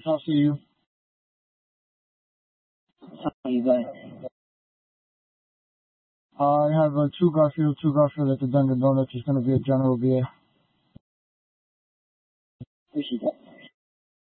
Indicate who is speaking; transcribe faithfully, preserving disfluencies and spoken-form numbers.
Speaker 1: I'll see you.
Speaker 2: How you going?
Speaker 1: I have a two Garfield, two Garfield at the Dunkin' Donuts. It's going to be a general beer.
Speaker 2: Appreciate that.